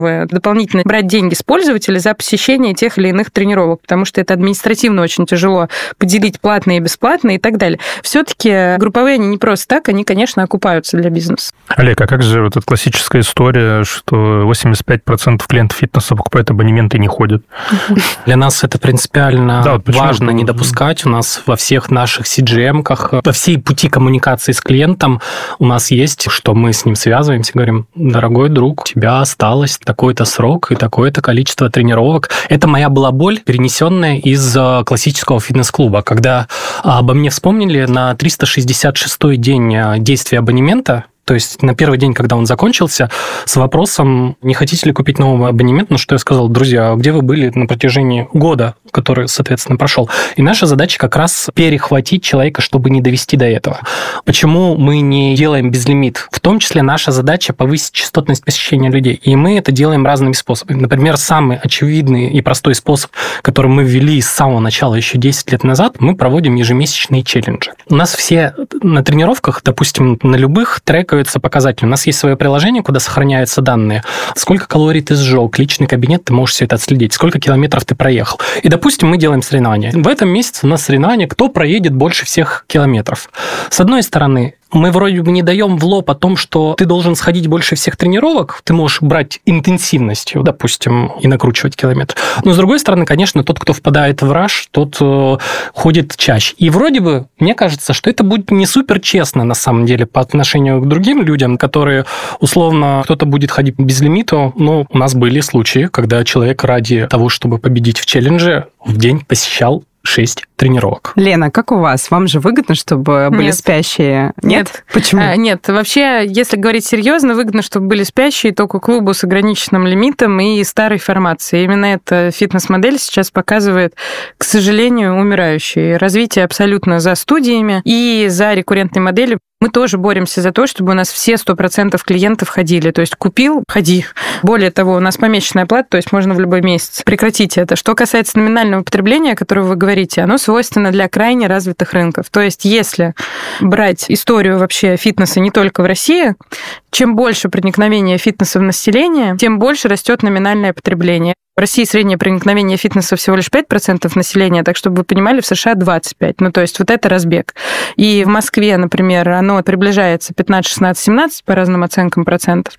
дополнительно брать деньги с пользователя за посещение тех или иных тренировок, потому что это административно очень тяжело поделить платные и бесплатные и так далее. Все-таки групповые, они не просто так, они, конечно, окупаются для бизнеса. Олег, а как же вот эта классическая история, что 85% клиентов фитнеса покупают абонементы и не ходят? Для нас это принципиально важно не допускать. У нас во всех наших CGM-ках, во всей пути коммуникации с клиентом у нас есть, что мы с ним связываемся, говорим: дорогой друг, у тебя осталось такой-то срок и такое-то количество тренировок. Это моя была боль, перенесенная из классического фитнес-клуба, когда обо мне вспомнили на 366-й день действия абонемента, то есть на первый день, когда он закончился, с вопросом: не хотите ли купить новый абонемент? Ну, что я сказал: друзья, где вы были на протяжении года, который, соответственно, прошел? И наша задача как раз перехватить человека, чтобы не довести до этого. Почему мы не делаем безлимит? В том числе наша задача повысить частотность посещения людей. И мы это делаем разными способами. Например, самый очевидный и простой способ, который мы ввели с самого начала, еще 10 лет назад, мы проводим ежемесячные челленджи. У нас все на тренировках, допустим, на любых трекаются показатели. У нас есть свое приложение, куда сохраняются данные. Сколько калорий ты сжег, личный кабинет, ты можешь все это отследить. Сколько километров ты проехал. И, допустим, мы делаем соревнования. В этом месяце у нас соревнования, кто проедет больше всех километров. С одной стороны, мы вроде бы не даем в лоб о том, что ты должен сходить больше всех тренировок, ты можешь брать интенсивностью, допустим, и накручивать километр. Но, с другой стороны, конечно, тот, кто впадает в раш, тот ходит чаще. И вроде бы, мне кажется, что это будет не супер честно, на самом деле, по отношению к другим людям, которые, условно, кто-то будет ходить без лимита. Но у нас были случаи, когда человек ради того, чтобы победить в челлендже, в день посещал 6 тренировок. Лена, как у вас? Вам же выгодно, чтобы были спящие? Нет? Почему? Нет. Вообще, если говорить серьезно, выгодно, чтобы были спящие только клубу с ограниченным лимитом и старой формацией. Именно эта фитнес-модель сейчас показывает, к сожалению, умирающее развитие абсолютно за студиями и за рекуррентной моделью. Мы тоже боремся за то, чтобы у нас все 100% клиентов ходили. То есть купил – ходи. Более того, у нас помесячная оплата, то есть можно в любой месяц. Прекратите это. Что касается номинального потребления, о котором вы говорите, оно свойственно для крайне развитых рынков. То есть если брать историю вообще фитнеса не только в России, чем больше проникновения фитнеса в население, тем больше растет номинальное потребление. В России среднее проникновение фитнеса всего лишь 5% населения, так чтобы вы понимали, в США 25%. Ну, то есть вот это разбег. И в Москве, например, оно приближается 15, 16, 17 по разным оценкам процентов,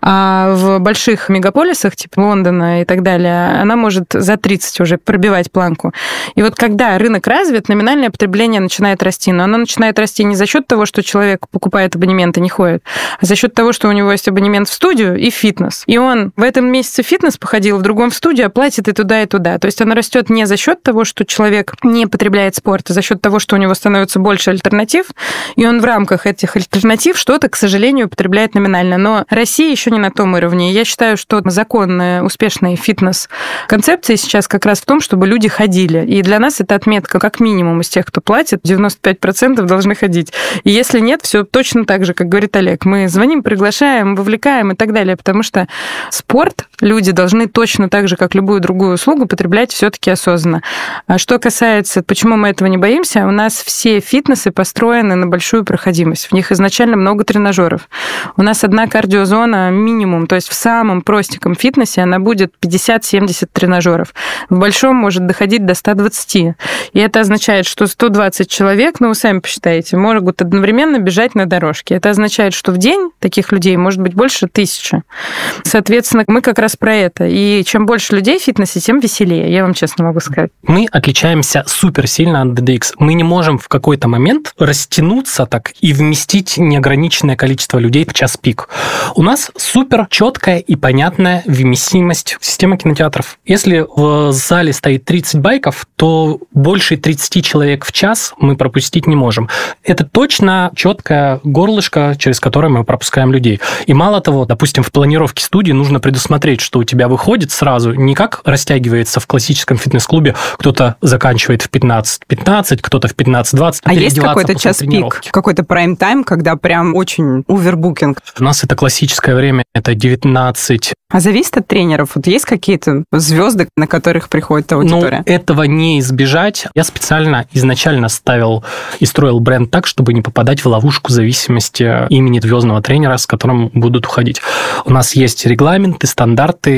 а в больших мегаполисах, типа Лондона и так далее, она может за 30 уже пробивать планку. И вот когда рынок развит, номинальное потребление начинает расти. Но оно начинает расти не за счет того, что человек покупает абонемент и не ходит, а за счет того, что у него есть абонемент в студию и в фитнес. И он в этом месяце в фитнес походил, в другом в студию, оплатит и туда, и туда. То есть оно растет не за счет того, что человек не потребляет спорт, а за счет того, что у него становится больше альтернатив, и он в рамках этих альтернатив что-то, к сожалению, потребляет номинально. Но Россия еще не на том уровне. Я считаю, что законная, успешная фитнес-концепция сейчас как раз в том, чтобы люди ходили. И для нас это отметка как минимум из тех, кто платит, 95% должны ходить. И если нет, все точно так же, как говорит Олег. Мы звоним, приглашаем, вовлекаем и так далее, потому что спорт люди должны точно так же, как любую другую услугу, потреблять все-таки осознанно. А что касается, почему мы этого не боимся, у нас все фитнесы построены на большую проходимость. В них изначально много тренажеров. У нас одна кардиозона минимум, то есть в самом простеньком фитнесе она будет 50-70 тренажеров. В большом может доходить до 120. И это означает, что 120 человек, ну вы сами посчитаете, могут одновременно бежать на дорожке. Это означает, что в день таких людей может быть больше 1000. Соответственно, мы как раз про это. И чем больше людей в фитнесе, тем веселее, я вам честно могу сказать. Мы отличаемся супер сильно от DDX. Мы не можем в какой-то момент растянуться так и вместить неограниченное количество людей в час пик. У нас супер четкая и понятная вместимость системы кинотеатров. Если в зале стоит 30 байков, то больше 30 человек в час мы пропустить не можем. Это точно четкое горлышко, через которое мы пропускаем людей. И мало того, допустим, в планировке студии нужно предусмотреть, что у тебя выходит сразу сразу. Не как растягивается в классическом фитнес-клубе, кто-то заканчивает в 15:15, кто-то в 15:20. А есть какой-то час-пик, какой-то прайм-тайм, когда прям очень овербукинг? У нас это классическое время, это 19. А зависит от тренеров? Вот есть какие-то звезды, на которых приходит аудитория? Этого не избежать. Я специально изначально ставил и строил бренд так, чтобы не попадать в ловушку зависимости имени звездного тренера, с которым будут уходить. У нас есть регламенты, стандарты,